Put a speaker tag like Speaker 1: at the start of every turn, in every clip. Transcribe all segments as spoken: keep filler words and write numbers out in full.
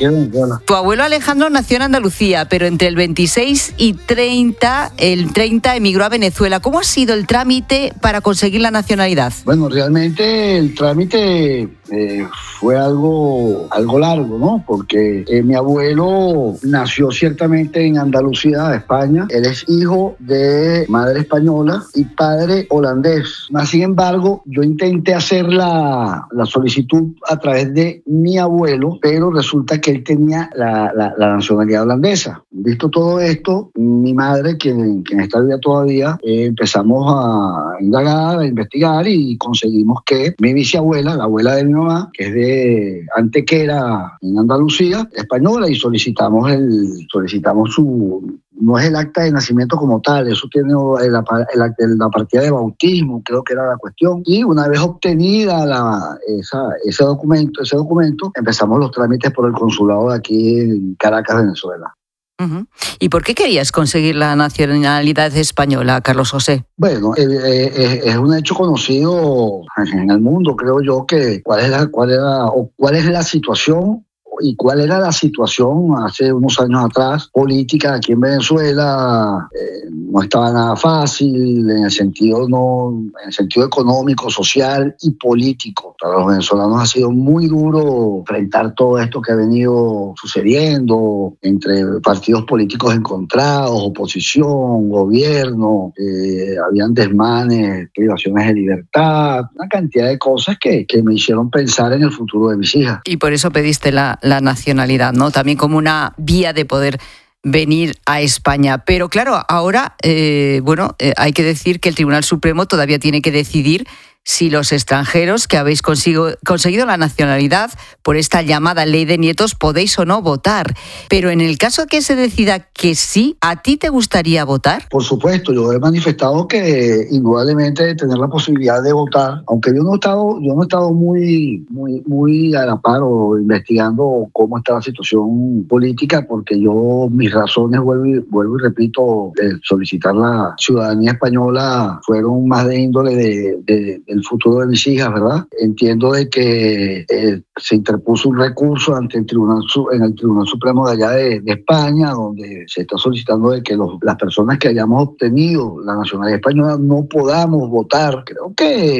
Speaker 1: aquí en Venezuela.
Speaker 2: Tu abuelo Alejandro nació en Andalucía, pero entre el veintiséis y treinta, el treinta emigró a Venezuela. ¿Cómo ha sido el trámite para conseguir la nacionalidad?
Speaker 1: Bueno, realmente el trámite eh, fue algo, algo largo, ¿no? Porque eh, mi abuelo nació ciertamente en Andalucía, España. Él es hijo de madre española y padre holandés. Más sin embargo, yo intenté hacer la, la solicitud a través de mi abuelo, pero resulta que él tenía la, la, la nacionalidad holandesa. Visto todo esto, mi madre, quien, quien está viva todavía, eh, empezamos a indagar, a investigar y conseguimos que mi bisabuela, la abuela de mi mamá, que es de Antequera, en Andalucía, española, y solicitamos el solicitamos su... No es el acta de nacimiento como tal, eso tiene el, el, el, la partida de bautismo, creo que era la cuestión. Y una vez obtenida la, esa, ese documento, ese documento, empezamos los trámites por el consulado de aquí en Caracas, Venezuela.
Speaker 2: Uh-huh. ¿Y por qué querías conseguir la nacionalidad española, Carlos José?
Speaker 1: Bueno, eh, eh, es un hecho conocido en el mundo, creo yo, que cuál es la, cuál era, o cuál es la situación y cuál era la situación hace unos años atrás política aquí en Venezuela. Eh, no estaba nada fácil en el sentido no en el sentido económico, social y político. Para los venezolanos ha sido muy duro enfrentar todo esto que ha venido sucediendo entre partidos políticos encontrados, oposición, gobierno. Eh, habían desmanes, privaciones de libertad, una cantidad de cosas que, que me hicieron pensar en el futuro de mis hijas.
Speaker 2: Y por eso pediste la la nacionalidad, ¿no? También como una vía de poder venir a España. Pero claro, ahora, eh, bueno, eh, hay que decir que el Tribunal Supremo todavía tiene que decidir si los extranjeros que habéis consigo, conseguido la nacionalidad por esta llamada ley de nietos podéis o no votar. Pero en el caso que se decida que sí, ¿a ti te gustaría votar?
Speaker 1: Por supuesto, yo he manifestado que indudablemente tener la posibilidad de votar, aunque yo no he estado, yo no he estado muy, muy, muy a la par o investigando cómo está la situación política, porque yo mis razones, vuelvo y, vuelvo y repito, de solicitar la ciudadanía española fueron más de índole de, de el futuro de mis hijas, ¿verdad? Entiendo de que eh, se interpuso un recurso ante el Tribunal en el Tribunal Supremo de allá de, de España, donde se está solicitando de que los, las personas que hayamos obtenido la nacionalidad española no podamos votar. Creo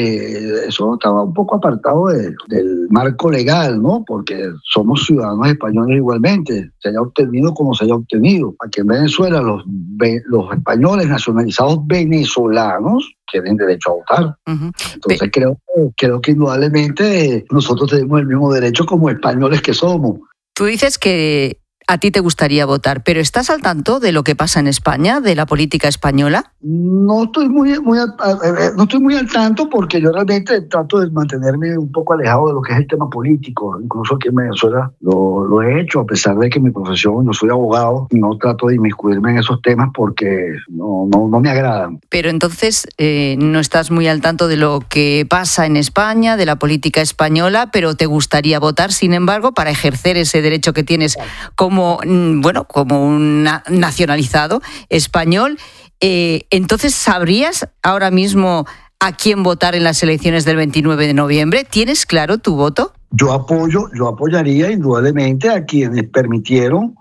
Speaker 1: que eso estaba un poco apartado de, del marco legal, ¿no? Porque somos ciudadanos españoles igualmente, se haya obtenido como se haya obtenido. Aquí en Venezuela los, los españoles nacionalizados venezolanos tienen derecho a votar. Uh-huh. Entonces Pe- creo, creo que indudablemente nosotros tenemos el mismo derecho como españoles que somos.
Speaker 2: Tú dices que a ti te gustaría votar, pero ¿estás al tanto de lo que pasa en España, de la política española?
Speaker 1: No estoy muy, muy, no estoy muy al tanto porque yo realmente trato de mantenerme un poco alejado de lo que es el tema político. Incluso aquí en Venezuela lo, lo he hecho, a pesar de que mi profesión, yo soy abogado, no trato de inmiscuirme en esos temas porque no, no, no me agradan.
Speaker 2: Pero entonces eh, no estás muy al tanto de lo que pasa en España, de la política española, pero te gustaría votar, sin embargo, para ejercer ese derecho que tienes como Como, bueno, como un nacionalizado español. Eh, entonces, ¿sabrías ahora mismo a quién votar en las elecciones del veintinueve de noviembre? ¿Tienes claro tu voto?
Speaker 1: Yo apoyo, yo apoyaría indudablemente a quienes permitieron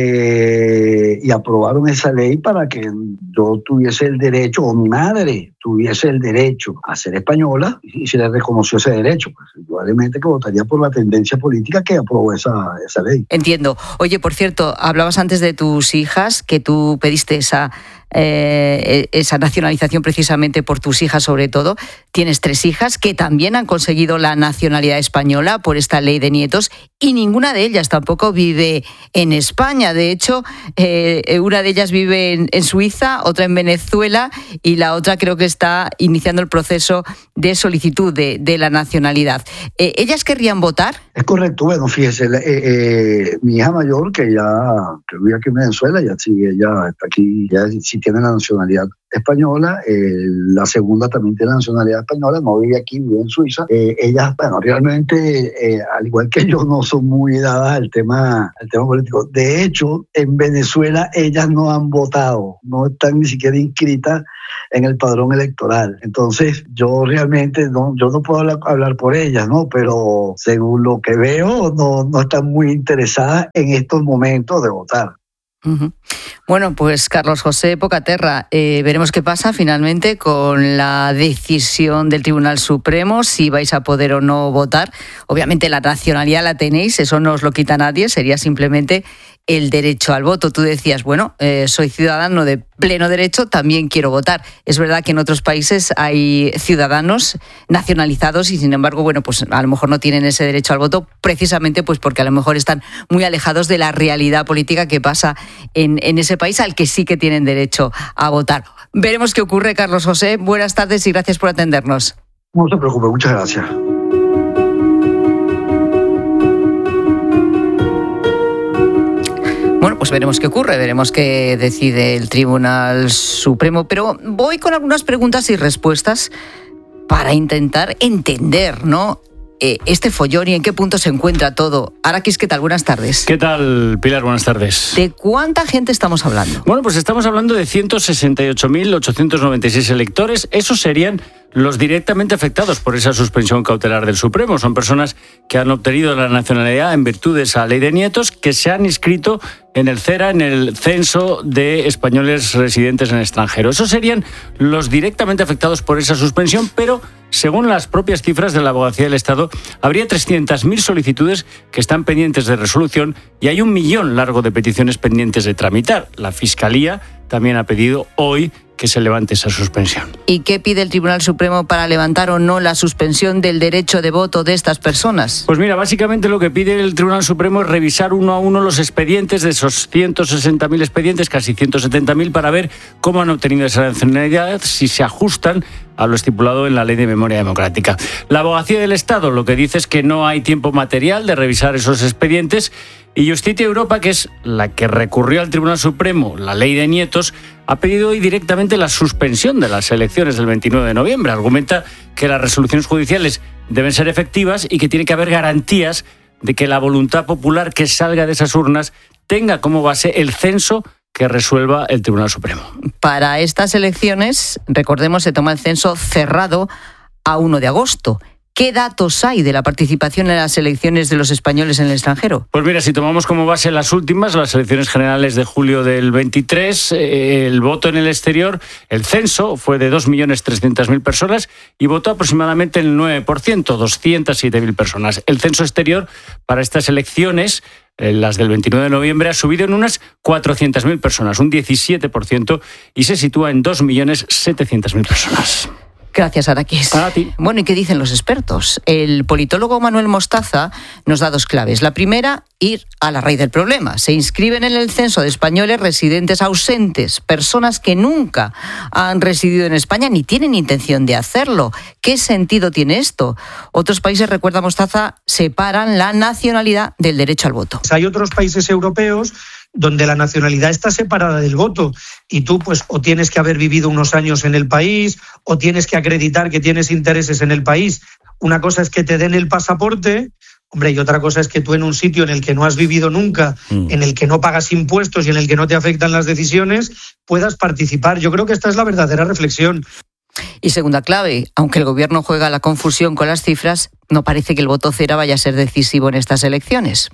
Speaker 1: que y aprobaron esa ley para que yo tuviese el derecho, o mi madre tuviese el derecho a ser española y se le reconoció ese derecho. Pues indudablemente que votaría por la tendencia política que aprobó esa, esa ley.
Speaker 2: Entiendo. Oye, por cierto, hablabas antes de tus hijas, que tú pediste esa Eh, esa nacionalización precisamente por tus hijas sobre todo. Tienes tres hijas que también han conseguido la nacionalidad española por esta ley de nietos y ninguna de ellas tampoco vive en España. De hecho, eh, una de ellas vive en, en Suiza, otra en Venezuela y la otra creo que está iniciando el proceso de solicitud de, de la nacionalidad. Eh, ¿Ellas querrían votar?
Speaker 1: Es correcto. Bueno, fíjese, eh, eh, mi hija mayor, que ya que vive aquí en Venezuela, ya sigue, ya está aquí, ya sí tiene la nacionalidad española, eh, la segunda también tiene la nacionalidad española, no vive aquí, vive en Suiza. Eh, ellas, bueno, realmente, eh, al igual que yo, no son muy dadas al tema, al tema político. De hecho, en Venezuela ellas no han votado, no están ni siquiera inscritas en el padrón electoral. Entonces, yo realmente no, yo no puedo hablar, hablar por ellas, ¿no? Pero según lo que veo, no, no están muy interesadas en estos momentos de votar.
Speaker 2: Uh-huh. Bueno, pues Carlos José Pocaterra, eh, veremos qué pasa finalmente con la decisión del Tribunal Supremo, si vais a poder o no votar. Obviamente la nacionalidad la tenéis, eso no os lo quita nadie, sería simplemente el derecho al voto. Tú decías, bueno, eh, soy ciudadano de pleno derecho, también quiero votar. Es verdad que en otros países hay ciudadanos nacionalizados y, sin embargo, bueno, pues a lo mejor no tienen ese derecho al voto precisamente pues porque a lo mejor están muy alejados de la realidad política que pasa en, en ese país al que sí que tienen derecho a votar. Veremos qué ocurre, Carlos José. Buenas tardes y gracias por atendernos.
Speaker 1: No se preocupe, muchas gracias.
Speaker 2: Bueno, pues veremos qué ocurre, veremos qué decide el Tribunal Supremo, pero voy con algunas preguntas y respuestas para intentar entender, ¿no?, eh, este follón y en qué punto se encuentra todo. Araquis, ¿qué tal? Buenas tardes.
Speaker 3: ¿Qué tal, Pilar? Buenas tardes.
Speaker 2: ¿De cuánta gente estamos hablando?
Speaker 3: Bueno, pues estamos hablando de ciento sesenta y ocho mil ochocientos noventa y seis electores. Esos serían los directamente afectados por esa suspensión cautelar del Supremo. Son personas que han obtenido la nacionalidad en virtud de esa ley de nietos, que se han inscrito en el CERA, en el Censo de Españoles Residentes en el Extranjero. Esos serían los directamente afectados por esa suspensión, pero según las propias cifras de la Abogacía del Estado, habría trescientas mil solicitudes que están pendientes de resolución y hay un millón largo de peticiones pendientes de tramitar. La Fiscalía también ha pedido hoy que se levante esa suspensión.
Speaker 2: ¿Y qué pide el Tribunal Supremo para levantar o no la suspensión del derecho de voto de estas personas?
Speaker 3: Pues mira, básicamente lo que pide el Tribunal Supremo es revisar uno a uno los expedientes de esos ciento sesenta mil expedientes, casi ciento setenta mil, para ver cómo han obtenido esa nacionalidad, si se ajustan a lo estipulado en la Ley de Memoria Democrática. La Abogacía del Estado lo que dice es que no hay tiempo material de revisar esos expedientes, y Justicia Europa, que es la que recurrió al Tribunal Supremo la ley de nietos, ha pedido hoy directamente la suspensión de las elecciones del veintinueve de noviembre. Argumenta que las resoluciones judiciales deben ser efectivas y que tiene que haber garantías de que la voluntad popular que salga de esas urnas tenga como base el censo que resuelva el Tribunal Supremo.
Speaker 2: Para estas elecciones, recordemos, se toma el censo cerrado a uno de agosto. ¿Qué datos hay de la participación en las elecciones de los españoles en el extranjero?
Speaker 3: Pues mira, si tomamos como base las últimas, las elecciones generales de julio del veintitrés, eh, el voto en el exterior, el censo fue de dos millones trescientas mil personas y votó aproximadamente el nueve por ciento, doscientas siete mil personas. El censo exterior para estas elecciones, eh, las del veintinueve de noviembre, ha subido en unas cuatrocientas mil personas, un diecisiete por ciento, y se sitúa en dos millones setecientas mil personas.
Speaker 2: Gracias, Araquis.
Speaker 3: A ti.
Speaker 2: Bueno, ¿y qué dicen los expertos? El politólogo Manuel Mostaza nos da dos claves. La primera, ir a la raíz del problema. Se inscriben en el censo de españoles residentes ausentes, personas que nunca han residido en España ni tienen intención de hacerlo. ¿Qué sentido tiene esto? Otros países, recuerda Mostaza, separan la nacionalidad del derecho al voto.
Speaker 4: Hay otros países europeos donde la nacionalidad está separada del voto y tú pues o tienes que haber vivido unos años en el país o tienes que acreditar que tienes intereses en el país. Una cosa es que te den el pasaporte, hombre, y otra cosa es que tú en un sitio en el que no has vivido nunca, mm. en el que no pagas impuestos y en el que no te afectan las decisiones, puedas participar. Yo creo que esta es la verdadera reflexión.
Speaker 2: Y segunda clave, aunque el gobierno juega la confusión con las cifras, no parece que el voto cera vaya a ser decisivo en estas elecciones.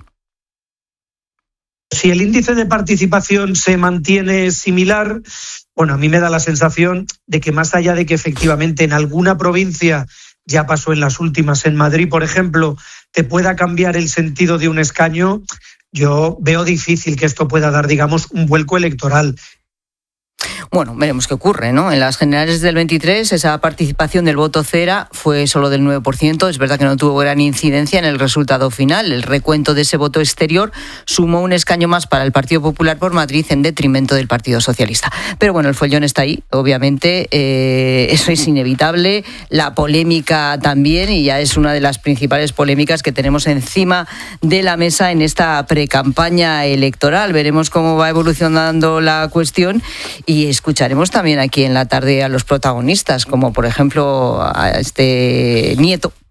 Speaker 4: Si el índice de participación se mantiene similar, bueno, a mí me da la sensación de que más allá de que efectivamente en alguna provincia, ya pasó en las últimas, en Madrid, por ejemplo, te pueda cambiar el sentido de un escaño, yo veo difícil que esto pueda dar, digamos, un vuelco electoral.
Speaker 2: Bueno, veremos qué ocurre, ¿no? En las generales del veintitrés, esa participación del voto cera fue solo del nueve por ciento. Es verdad que no tuvo gran incidencia en el resultado final. El recuento de ese voto exterior sumó un escaño más para el Partido Popular por Madrid en detrimento del Partido Socialista. Pero bueno, el follón está ahí, obviamente. Eh, eso es inevitable. La polémica también, y ya es una de las principales polémicas que tenemos encima de la mesa en esta precampaña electoral. Veremos cómo va evolucionando la cuestión. Y escucharemos también aquí en la tarde a los protagonistas, como por ejemplo a este nieto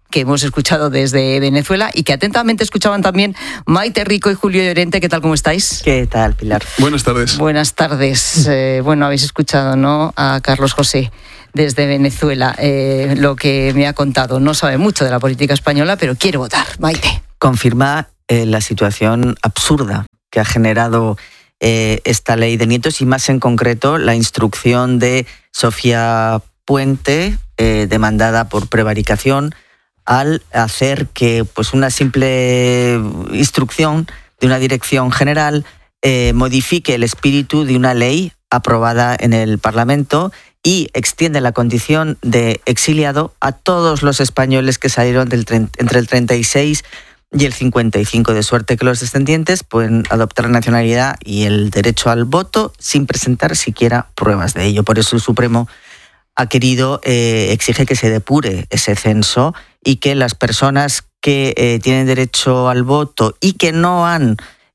Speaker 2: que hemos escuchado desde Venezuela y que atentamente escuchaban también Maite Rico y Julio Llorente. ¿Qué tal, cómo estáis?
Speaker 5: ¿Qué tal, Pilar?
Speaker 6: Buenas tardes.
Speaker 2: Buenas tardes. Eh, bueno, habéis escuchado, ¿no?, a Carlos José desde Venezuela. Eh, lo que me ha contado, no sabe mucho de la política española, pero quiere votar. Maite.
Speaker 5: Confirma eh, la situación absurda que ha generado eh, esta ley de nietos y más en concreto la instrucción de Sofía Puente, eh, demandada por prevaricación, al hacer que pues, una simple instrucción de una dirección general eh, modifique el espíritu de una ley aprobada en el Parlamento y extiende la condición de exiliado a todos los españoles que salieron del, entre el treinta y seis y el cincuenta y cinco, de suerte que los descendientes pueden adoptar la nacionalidad y el derecho al voto sin presentar siquiera pruebas de ello. Por eso el Supremo ha querido, eh, exige que se depure ese censo y que las personas que eh, tienen derecho al voto y que no han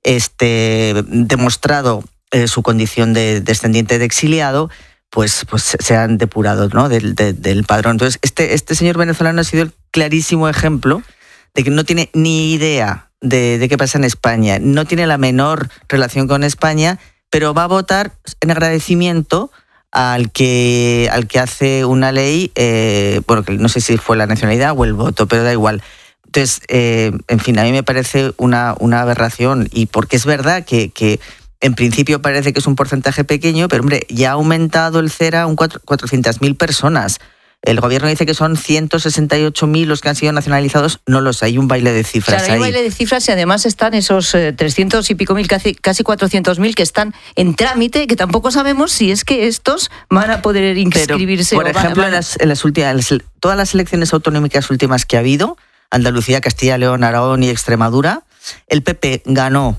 Speaker 5: este, demostrado eh, su condición de descendiente de exiliado, pues, pues sean depurados, ¿no?, del, de, del padrón. Entonces, este, este señor venezolano ha sido el clarísimo ejemplo de que no tiene ni idea de, de qué pasa en España, no tiene la menor relación con España, pero va a votar en agradecimiento al que, al que hace una ley, eh, bueno, que no sé si fue la nacionalidad o el voto, pero da igual. Entonces, eh, en fin, a mí me parece una, una aberración, y porque es verdad que, que en principio parece que es un porcentaje pequeño, pero hombre, ya ha aumentado el CERA a un cuatrocientas mil personas. El gobierno dice que son ciento sesenta y ocho mil los que han sido nacionalizados. No los hay, un baile de cifras.
Speaker 2: Claro, hay un baile de cifras y además están esos eh, trescientos y pico mil, casi, casi cuatrocientos mil que están en trámite, que tampoco sabemos si es que estos van a poder inscribirse.
Speaker 5: Pero, por
Speaker 2: o
Speaker 5: ejemplo,
Speaker 2: van a...
Speaker 5: en, las, en las últimas, todas las elecciones autonómicas últimas que ha habido, Andalucía, Castilla, León, Aragón y Extremadura, el P P ganó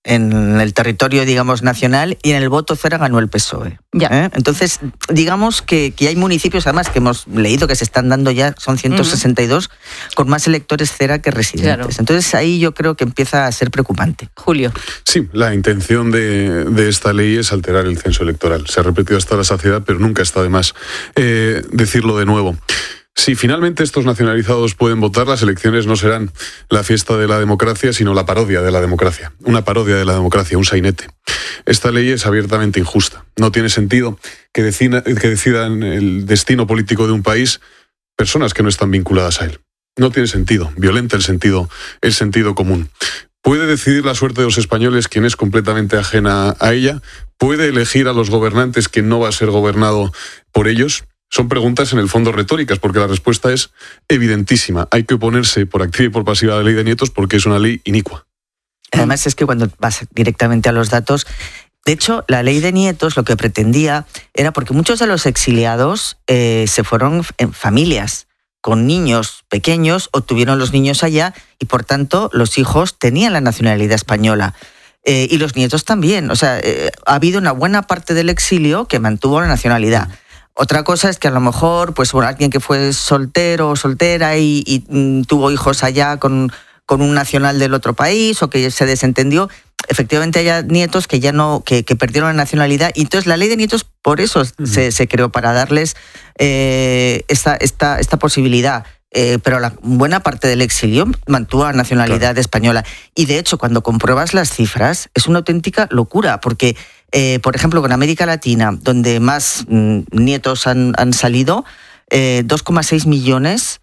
Speaker 5: en el territorio, digamos, nacional, y en el voto cero ganó el P S O E.
Speaker 2: Ya.
Speaker 5: ¿Eh? Entonces, digamos que, que hay municipios, además, que hemos leído que se están dando ya, son ciento sesenta y dos, uh-huh. con más electores cera que residentes. Claro. Entonces, ahí yo creo que empieza a ser preocupante.
Speaker 2: Julio.
Speaker 6: Sí, la intención de, de esta ley es alterar el censo electoral. Se ha repetido hasta la saciedad, pero nunca está de más eh, decirlo de nuevo. Si finalmente estos nacionalizados pueden votar, las elecciones no serán la fiesta de la democracia, sino la parodia de la democracia. Una parodia de la democracia, un sainete. Esta ley es abiertamente injusta. No tiene sentido que, decina, que decidan el destino político de un país personas que no están vinculadas a él. No tiene sentido. Violenta el sentido, el sentido común. ¿Puede decidir la suerte de los españoles quien es completamente ajena a ella? ¿Puede elegir a los gobernantes quien no va a ser gobernado por ellos? Son preguntas en el fondo retóricas, porque la respuesta es evidentísima. Hay que oponerse por activa y por pasiva a la ley de nietos porque es una ley inicua.
Speaker 5: Además es que cuando vas directamente a los datos, de hecho, la ley de nietos lo que pretendía era, porque muchos de los exiliados eh, se fueron en familias con niños pequeños o tuvieron los niños allá y por tanto los hijos tenían la nacionalidad española. Eh, y los nietos también. O sea, eh, ha habido una buena parte del exilio que mantuvo la nacionalidad. Otra cosa es que a lo mejor, pues bueno, alguien que fue soltero o soltera y, y mm, tuvo hijos allá con, con un nacional del otro país o que se desentendió, efectivamente haya nietos que ya no, que, que perdieron la nacionalidad. Y entonces la ley de nietos por eso uh-huh. se, se creó, para darles eh, esta, esta, esta posibilidad. Eh, pero la buena parte del exilio mantuvo la nacionalidad claro. española. Y de hecho, cuando compruebas las cifras, es una auténtica locura, porque Eh, por ejemplo, con América Latina, donde más mm, nietos han, han salido, eh, dos coma seis millones,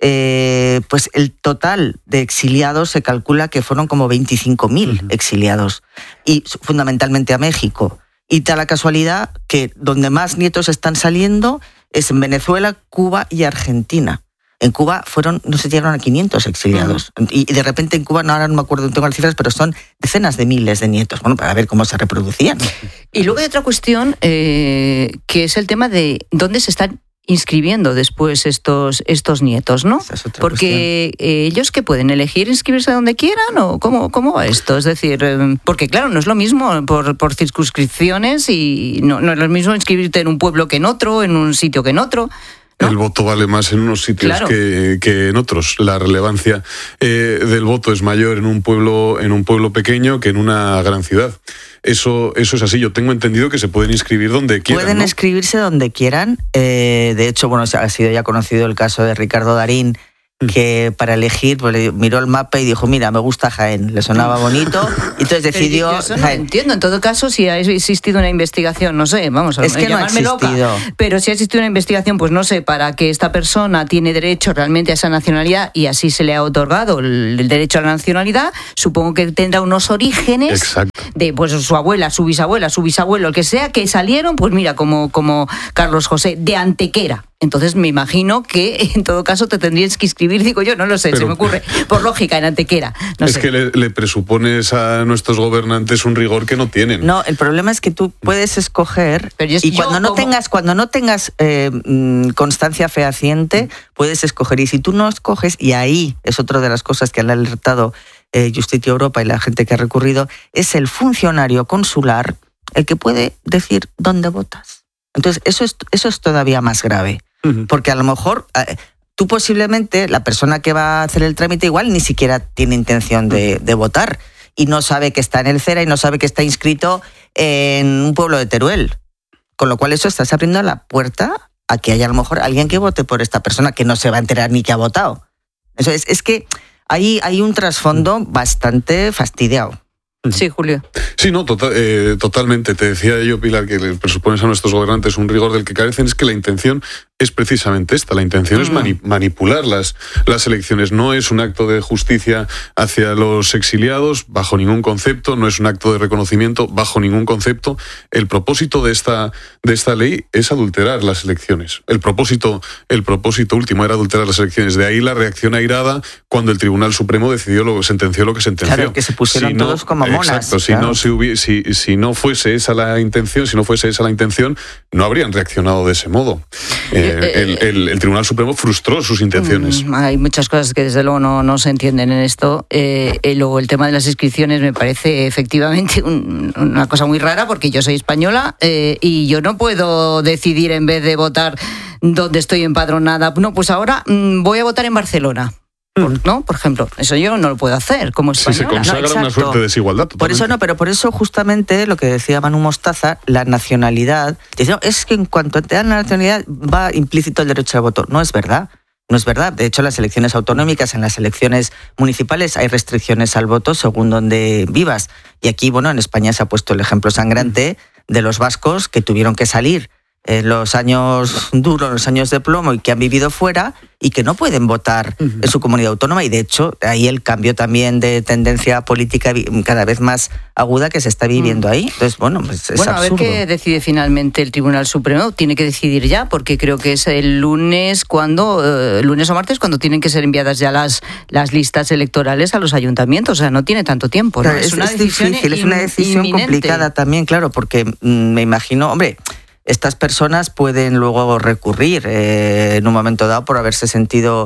Speaker 5: eh, pues el total de exiliados se calcula que fueron como veinticinco mil uh-huh. exiliados, y fundamentalmente a México. Y da la casualidad que donde más nietos están saliendo es en Venezuela, Cuba y Argentina. En Cuba fueron, no sé, llegaron a quinientos exiliados. Uh-huh. Y de repente en Cuba, no, ahora no me acuerdo, no tengo las cifras, pero son decenas de miles de nietos. Bueno, para ver cómo se reproducían.
Speaker 2: Y luego hay otra cuestión, eh, que es el tema de dónde se están inscribiendo después estos, estos nietos, ¿no?
Speaker 5: Esa es otra
Speaker 2: porque eh, ellos que pueden elegir inscribirse donde quieran, o cómo, cómo va esto. Es decir, eh, porque claro, no es lo mismo por, por circunscripciones, y no, no es lo mismo inscribirte en un pueblo que en otro, en un sitio que en otro. ¿No?
Speaker 6: El voto vale más en unos sitios
Speaker 2: claro.
Speaker 6: que, que en otros. La relevancia eh, del voto es mayor en un pueblo en un pueblo pequeño que en una gran ciudad. Eso, eso es así. Yo tengo entendido que se pueden inscribir donde quieran.
Speaker 5: Pueden
Speaker 6: ¿no?
Speaker 5: inscribirse donde quieran. Eh, de hecho, bueno, ha sido ya conocido el caso de Ricardo Darín, que para elegir pues, miró el mapa y dijo, mira, me gusta Jaén, le sonaba bonito, y entonces decidió
Speaker 2: Pero yo eso no
Speaker 5: Jaén.
Speaker 2: entiendo, en todo caso, si ha existido una investigación, no sé, vamos a
Speaker 5: Es que no ha
Speaker 2: llamarme loca,
Speaker 5: existido.
Speaker 2: pero si ha existido una investigación, pues no sé, para que esta persona tiene derecho realmente a esa nacionalidad y así se le ha otorgado el, el derecho a la nacionalidad, supongo que tendrá unos orígenes
Speaker 6: Exacto.
Speaker 2: de pues su abuela, su bisabuela, su bisabuelo, el que sea, que salieron, pues mira, como, como Carlos José, de Antequera. Entonces me imagino que en todo caso te tendrías que inscribir, digo yo, no lo sé,
Speaker 6: Pero,
Speaker 2: se me ocurre, por lógica, en Antequera. No
Speaker 6: es
Speaker 2: sé.
Speaker 6: que le, le presupones a nuestros gobernantes un rigor que no tienen.
Speaker 5: No, el problema es que tú puedes escoger
Speaker 2: Pero es-
Speaker 5: y
Speaker 2: yo
Speaker 5: cuando no
Speaker 2: como-
Speaker 5: tengas, cuando no tengas eh, mm, constancia fehaciente, puedes escoger. Y si tú no escoges, y ahí es otra de las cosas que han alertado eh, Justicia Europa y la gente que ha recurrido, es el funcionario consular el que puede decir dónde votas. Entonces, eso es, eso es todavía más grave.
Speaker 6: Ujú.
Speaker 5: Porque a lo mejor eh, tú posiblemente, la persona que va a hacer el trámite igual ni siquiera tiene intención de, de votar y no sabe que está en el CERA y no sabe que está inscrito en un pueblo de Teruel. Con lo cual eso estás abriendo la puerta a que haya a lo mejor alguien que vote por esta persona que no se va a enterar ni que ha votado. Eso es, es que hay, hay un trasfondo bastante fastidiado.
Speaker 2: Sí, Julio.
Speaker 6: Sí, no, total, eh, totalmente. Te decía yo, Pilar, que le presupones a nuestros gobernantes un rigor del que carecen. Es que la intención es precisamente esta. La intención mm. es mani- manipular las, las elecciones. No es un acto de justicia hacia los exiliados, bajo ningún concepto. No es un acto de reconocimiento, bajo ningún concepto. El propósito de esta, de esta ley es adulterar las elecciones. El propósito, el propósito último era adulterar las elecciones. De ahí la reacción airada cuando el Tribunal Supremo decidió lo, sentenció lo que sentenció.
Speaker 5: Claro, que se pusieron
Speaker 6: si no,
Speaker 5: todos como monas.
Speaker 6: Exacto, si,
Speaker 5: claro.
Speaker 6: no, si, hubi- si, si no fuese esa la intención, si no fuese esa la intención, no habrían reaccionado de ese modo. Eh, el, el, el Tribunal Supremo frustró sus intenciones.
Speaker 2: Mm, hay muchas cosas que desde luego no, no se entienden en esto. Eh, y luego el tema de las inscripciones me parece efectivamente un, una cosa muy rara porque yo soy española eh, y yo no puedo decidir en vez de votar dónde estoy empadronada. No, pues ahora mm, voy a votar en Barcelona. Por, ¿no? Por ejemplo, eso yo no lo puedo hacer como española.
Speaker 6: Sí, se consagra
Speaker 5: No,
Speaker 6: una suerte de desigualdad. Totalmente.
Speaker 5: Por eso no, pero por eso justamente lo que decía Manu Mostaza, la nacionalidad, dice, no, es que en cuanto te dan la nacionalidad va implícito el derecho al voto. No es verdad. No es verdad. De hecho, en las elecciones autonómicas, en las elecciones municipales, hay restricciones al voto según donde vivas. Y aquí, bueno, en España se ha puesto el ejemplo sangrante de los vascos que tuvieron que salir en los años duros, los años de plomo y que han vivido fuera y que no pueden votar uh-huh. en su comunidad autónoma. Y de hecho, ahí el cambio también de tendencia política cada vez más aguda que se está viviendo uh-huh. ahí. Entonces, bueno, pues es
Speaker 2: bueno,
Speaker 5: absurdo.
Speaker 2: A ver qué decide finalmente el Tribunal Supremo. Tiene que decidir ya, porque creo que es el lunes cuando, eh, lunes o martes, cuando tienen que ser enviadas ya las, las listas electorales a los ayuntamientos. O sea, no tiene tanto tiempo. ¿no?
Speaker 5: Claro,
Speaker 2: es,
Speaker 5: es,
Speaker 2: una
Speaker 5: es
Speaker 2: decisión
Speaker 5: difícil, es una decisión
Speaker 2: inminente.
Speaker 5: complicada también, claro, porque mmm, me imagino, hombre, estas personas pueden luego recurrir eh, en un momento dado por haberse sentido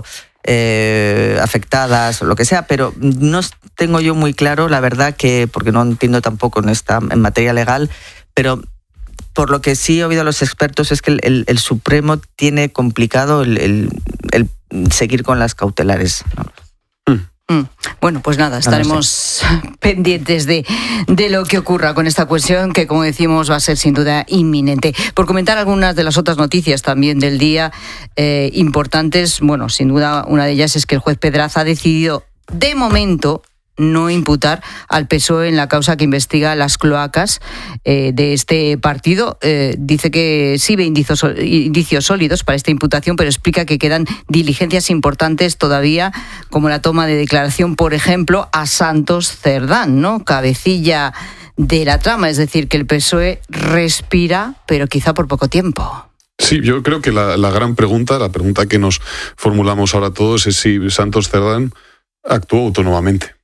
Speaker 5: eh, afectadas o lo que sea, pero no tengo yo muy claro, la verdad, que porque no entiendo tampoco en esta en materia legal, pero por lo que sí he oído a los expertos es que el, el, el Supremo tiene complicado el, el, el seguir con las cautelares, ¿no?
Speaker 2: Mm. Bueno, pues nada, estaremos no, no sé. pendientes de, de lo que ocurra con esta cuestión, que como decimos va a ser sin duda inminente. Por comentar algunas de las otras noticias también del día eh, importantes, bueno, sin duda una de ellas es que el juez Pedraza ha decidido de momento no imputar al P S O E en la causa que investiga las cloacas eh, de este partido. Eh, dice que sí ve indicios, indicios sólidos para esta imputación, pero explica que quedan diligencias importantes todavía, como la toma de declaración, por ejemplo, a Santos Cerdán, ¿no? Cabecilla de la trama, es decir, que el P S O E respira, pero quizá por poco tiempo.
Speaker 6: Sí, yo creo que la, la gran pregunta, la pregunta que nos formulamos ahora todos es si Santos Cerdán actuó autónomamente.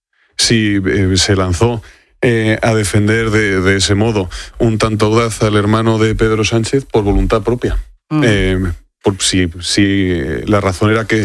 Speaker 6: Si eh, se lanzó eh, a defender de, de ese modo un tanto audaz al hermano de Pedro Sánchez por voluntad propia. Mm. Eh, por, si, si la razón era que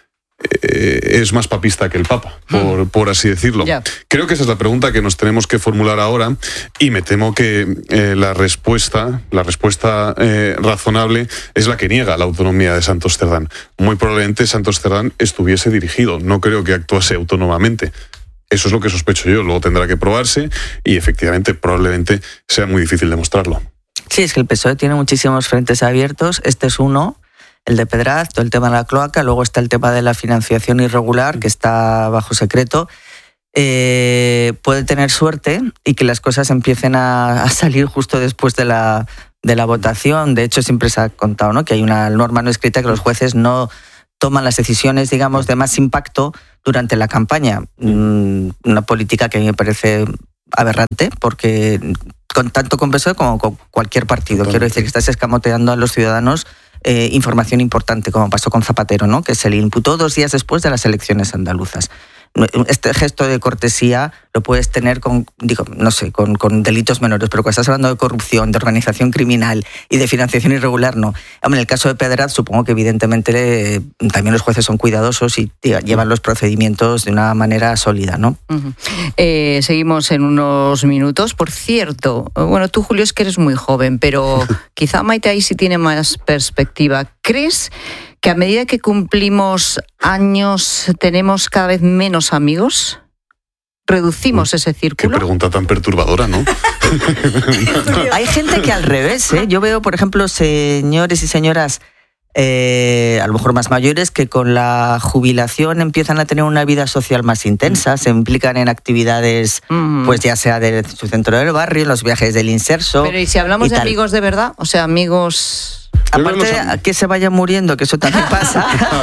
Speaker 6: eh, es más papista que el Papa, por, mm. por así decirlo. Yeah. Creo que esa es la pregunta que nos tenemos que formular ahora y me temo que eh, la respuesta, la respuesta eh, razonable es la que niega la autonomía de Santos Cerdán. Muy probablemente Santos Cerdán estuviese dirigido, no creo que actuase autónomamente. Eso es lo que sospecho yo, luego tendrá que probarse y efectivamente probablemente sea muy difícil demostrarlo.
Speaker 5: Sí, es que el P S O E tiene muchísimos frentes abiertos, este es uno, el de Pedraz, todo el tema de la cloaca, luego está el tema de la financiación irregular, que está bajo secreto. Eh, puede tener suerte y que las cosas empiecen a, a salir justo después de la, de la votación. De hecho, siempre se ha contado, ¿no?, que hay una norma no escrita que los jueces no toman las decisiones, digamos, de más impacto durante la campaña. Una política que a mí me parece aberrante, porque con tanto con P S O E como con cualquier partido. Quiero decir que estás escamoteando a los ciudadanos eh, información importante, como pasó con Zapatero, ¿no?, que se le imputó dos días después de las elecciones andaluzas. Este gesto de cortesía lo puedes tener con, digo, no sé, con, con delitos menores, pero cuando estás hablando de corrupción, de organización criminal y de financiación irregular, no. En el caso de Pedraz, supongo que evidentemente eh, también los jueces son cuidadosos y llevan los procedimientos de una manera sólida, ¿no?
Speaker 2: Uh-huh. Eh, seguimos en unos minutos. Por cierto, bueno, tú, Julio, es que eres muy joven, pero quizá Maite ahí sí tiene más perspectiva. ¿Crees que a medida que cumplimos años tenemos cada vez menos amigos? ¿Reducimos ese círculo?
Speaker 6: Qué pregunta tan perturbadora, ¿no?
Speaker 5: Hay gente que al revés, ¿eh? Yo veo, por ejemplo, señores y señoras eh, a lo mejor más mayores que con la jubilación empiezan a tener una vida social más intensa, se implican en actividades, mm. pues ya sea de su centro del barrio, los viajes del Inserso.
Speaker 2: Pero ¿y si hablamos
Speaker 5: y
Speaker 2: de
Speaker 5: tal?
Speaker 2: Amigos de verdad? O sea, amigos...
Speaker 5: Aparte de que se vayan muriendo, que eso también pasa.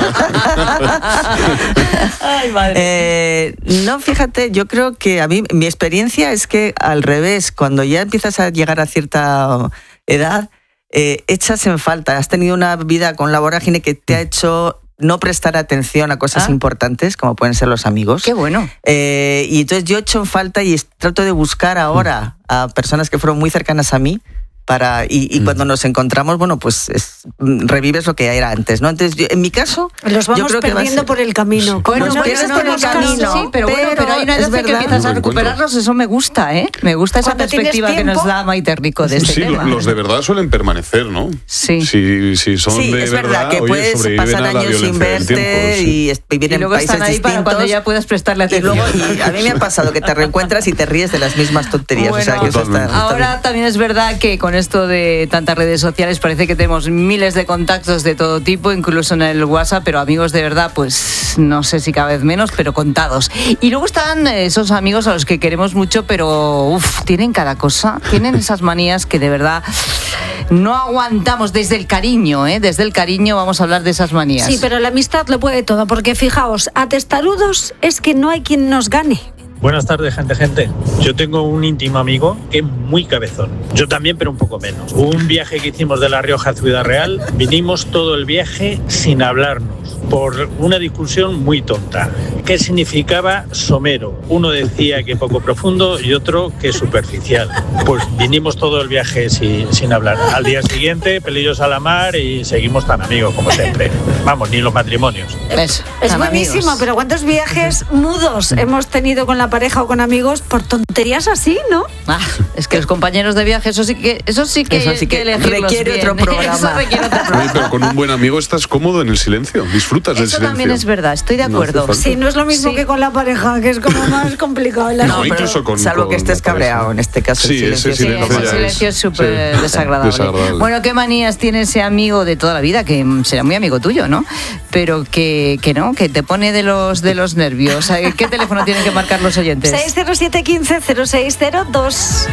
Speaker 2: Ay, madre.
Speaker 5: Eh, no, fíjate, yo creo que a mí, mi experiencia es que al revés, cuando ya empiezas a llegar a cierta edad, eh, echas en falta. Has tenido una vida con la vorágine que te ha hecho no prestar atención a cosas ah. importantes, como pueden ser los amigos.
Speaker 2: Qué bueno.
Speaker 5: Eh, y entonces yo echo en falta y trato de buscar ahora a personas que fueron muy cercanas a mí, para y, y mm. cuando nos encontramos, bueno, pues es, revives lo que era antes, ¿no? Entonces, yo, en mi caso,
Speaker 7: los vamos
Speaker 5: yo creo
Speaker 7: perdiendo
Speaker 5: que ser...
Speaker 7: por el camino.
Speaker 2: Bueno,
Speaker 5: nos pierdes por el camino,
Speaker 2: sí, pero, pero bueno, pero hay una edad que empiezas a recuperarlos, eso me gusta, ¿eh? Me gusta esa perspectiva que nos da Maite Rico de este
Speaker 6: sí,
Speaker 2: tema.
Speaker 6: Los de verdad suelen permanecer, ¿no?
Speaker 2: Sí.
Speaker 6: Si, si son
Speaker 5: sí,
Speaker 6: de
Speaker 5: es
Speaker 6: verdad,
Speaker 5: verdad que
Speaker 6: oye,
Speaker 5: puedes pasar años sin verte
Speaker 6: tiempo, sí.
Speaker 5: y vivir
Speaker 2: y
Speaker 5: en
Speaker 2: luego
Speaker 5: países
Speaker 2: están ahí
Speaker 5: distintos.
Speaker 2: Para cuando ya puedas prestarle atención.
Speaker 5: Y luego, y a mí me ha pasado que te reencuentras y te ríes de las mismas tonterías.
Speaker 2: Bueno,
Speaker 5: o sea, que eso está, está
Speaker 2: ahora
Speaker 5: bien.
Speaker 2: También es verdad que con esto de tantas redes sociales parece que tenemos miles de contactos de todo tipo, incluso en el WhatsApp, pero amigos de verdad, pues no sé si cada vez menos, pero contados. Y luego están esos amigos a los que queremos mucho, pero uff, tienen cada cosa, tienen esas manías que de verdad no aguantamos desde el cariño, ¿eh? Desde el cariño vamos a hablar de esas manías.
Speaker 7: Sí, pero la amistad lo puede todo, porque fijaos, a testarudos es que no hay quien nos gane.
Speaker 8: Buenas tardes, gente, gente. Yo tengo un íntimo amigo que es muy cabezón. Yo también, pero un poco menos. Un viaje que hicimos de La Rioja a Ciudad Real, vinimos todo el viaje sin hablarnos, por una discusión muy tonta. ¿Qué significaba somero? Uno decía que poco profundo y otro que superficial. Pues vinimos todo el viaje sin, sin hablar. Al día siguiente, pelillos a la mar y seguimos tan amigos como siempre. Vamos, ni los matrimonios.
Speaker 2: Es,
Speaker 7: es buenísimo, amigos. Pero ¿cuántos viajes mudos hemos tenido con la pareja o con amigos por tonterías así, ¿no?
Speaker 2: Ah, es que los compañeros de viaje, eso sí que eso sí que,
Speaker 5: eso sí que,
Speaker 2: que
Speaker 5: requiere
Speaker 2: bien.
Speaker 5: otro programa.
Speaker 2: Eso requiere otro programa.
Speaker 6: Oye, pero con un buen amigo estás cómodo en el silencio, disfrutas
Speaker 2: eso
Speaker 6: del silencio.
Speaker 2: Eso también es verdad, estoy de acuerdo.
Speaker 7: No sí, no es lo mismo sí. que con la pareja, que es como más complicado. En la
Speaker 6: no, incluso con,
Speaker 5: salvo
Speaker 6: con
Speaker 5: que estés cabreado, en este caso.
Speaker 6: Sí,
Speaker 5: el silencio,
Speaker 6: ese silencio,
Speaker 2: sí, ese silencio es súper sí, desagradable. desagradable. Bueno, ¿qué manías tiene ese amigo de toda la vida? Que será muy amigo tuyo, ¿no? Pero que, que no, que te pone de los, de los nervios. ¿Qué teléfono tienen que marcar los oyentes?
Speaker 7: seis cero siete uno cinco cero seis cero dos.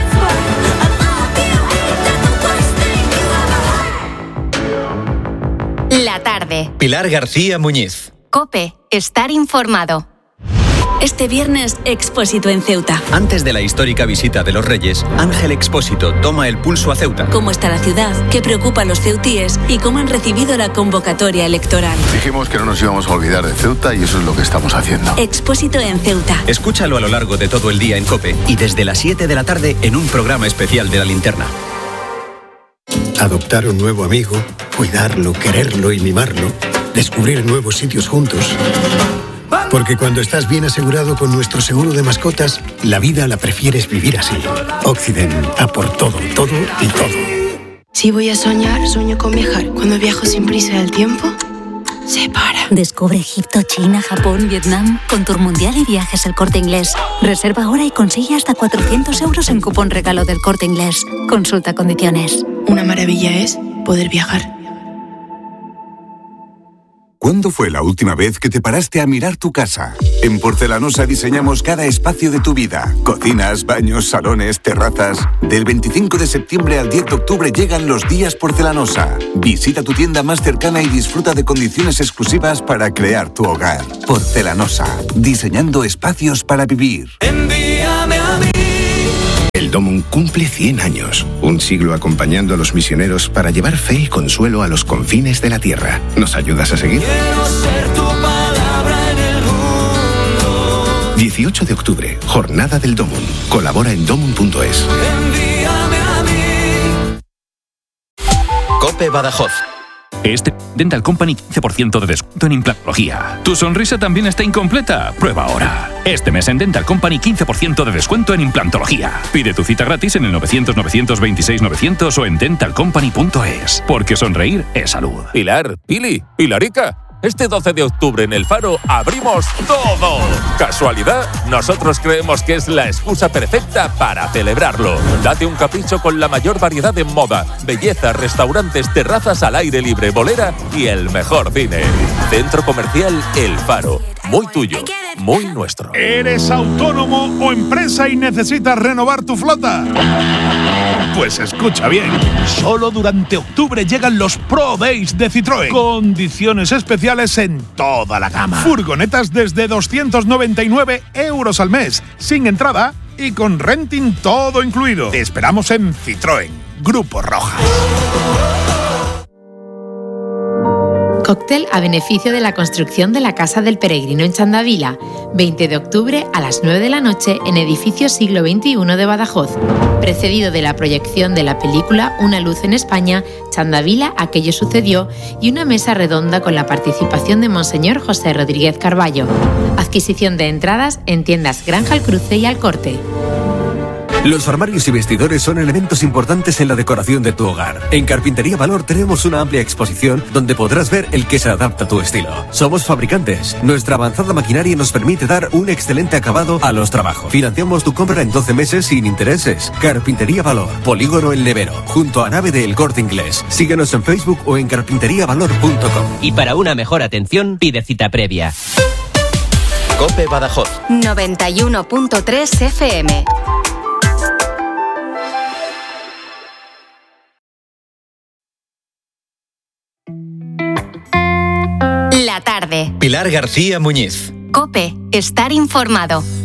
Speaker 9: La tarde.
Speaker 10: Pilar García Muñiz.
Speaker 9: COPE. Estar informado.
Speaker 11: Este viernes, Expósito en Ceuta.
Speaker 10: Antes de la histórica visita de los Reyes, Ángel Expósito toma el pulso a Ceuta.
Speaker 11: ¿Cómo está la ciudad? ¿Qué preocupa a los ceutíes? ¿Y cómo han recibido la convocatoria electoral?
Speaker 12: Dijimos que no nos íbamos a olvidar de Ceuta y eso es lo que estamos haciendo.
Speaker 11: Expósito en Ceuta.
Speaker 10: Escúchalo a lo largo de todo el día en COPE y desde las siete de la tarde en un programa especial de La Linterna.
Speaker 13: Adoptar un nuevo amigo, cuidarlo, quererlo y mimarlo, descubrir nuevos sitios juntos. Porque cuando estás bien asegurado con nuestro seguro de mascotas, la vida la prefieres vivir así. Occident, a por todo, todo y todo.
Speaker 14: Si voy a soñar, sueño con viajar. Cuando viajo sin prisa del tiempo, se para.
Speaker 11: Descubre Egipto, China, Japón, Vietnam, con Tour Mundial y Viajes El Corte Inglés. Reserva ahora y consigue hasta cuatrocientos euros en cupón regalo del Corte Inglés. Consulta condiciones.
Speaker 14: Una maravilla es poder viajar.
Speaker 15: ¿Cuándo fue la última vez que te paraste a mirar tu casa? En Porcelanosa diseñamos cada espacio de tu vida. Cocinas, baños, salones, terrazas. Del veinticinco de septiembre al diez de octubre llegan los días Porcelanosa. Visita tu tienda más cercana y disfruta de condiciones exclusivas para crear tu hogar. Porcelanosa, diseñando espacios para vivir.
Speaker 16: Envíame a mí.
Speaker 17: El Domum cumple cien años, un siglo acompañando a los misioneros para llevar fe y consuelo a los confines de la tierra. ¿Nos ayudas a seguir?
Speaker 16: Quiero ser tu palabra en el mundo.
Speaker 17: dieciocho de octubre, Jornada del Domum. Colabora en domum punto es.
Speaker 16: Envíame a mí.
Speaker 10: COPE Badajoz.
Speaker 18: Este Dental Company quince por ciento de descuento en implantología. ¿Tu sonrisa también está incompleta? Prueba ahora. Este mes en Dental Company quince por ciento de descuento en implantología. Pide tu cita gratis en el novecientos, novecientos veintiséis, novecientos o en dental company punto es. Porque sonreír es salud.
Speaker 19: Pilar, Pili, Pilarica. Este doce de octubre en El Faro abrimos todo. ¿Casualidad? Nosotros creemos que es la excusa perfecta para celebrarlo. Date un capricho con la mayor variedad en moda, belleza, restaurantes, terrazas al aire libre, bolera y el mejor cine. Centro Comercial El Faro. Muy tuyo, muy nuestro.
Speaker 20: ¿Eres autónomo o empresa y necesitas renovar tu flota? Pues escucha bien, solo durante octubre llegan los Pro Days de Citroën. Condiciones especiales en toda la gama. Furgonetas desde doscientos noventa y nueve euros al mes, sin entrada y con renting todo incluido. Te esperamos en Citroën, Grupo Rojas.
Speaker 21: Cóctel a beneficio de la construcción de la Casa del Peregrino en Chandavila, veinte de octubre a las nueve de la noche en edificio siglo veintiuno de Badajoz, precedido de la proyección de la película Una luz en España, Chandavila, aquello sucedió, y una mesa redonda con la participación de Monseñor José Rodríguez Carballo. Adquisición de entradas en tiendas Granja al Cruce y Al Corte.
Speaker 22: Los armarios y vestidores son elementos importantes en la decoración de tu hogar. En Carpintería Valor tenemos una amplia exposición donde podrás ver el que se adapta a tu estilo. Somos fabricantes. Nuestra avanzada maquinaria nos permite dar un excelente acabado a los trabajos. Financiamos tu compra en doce meses sin intereses. Carpintería Valor, Polígono El Levero, junto a Nave de El Corte Inglés. Síguenos en Facebook o en carpintería valor punto com.
Speaker 10: Y para una mejor atención, pide cita previa. COPE Badajoz.
Speaker 9: noventa y uno punto tres F M. La tarde.
Speaker 10: Pilar García Muñiz.
Speaker 9: COPE. Estar informado.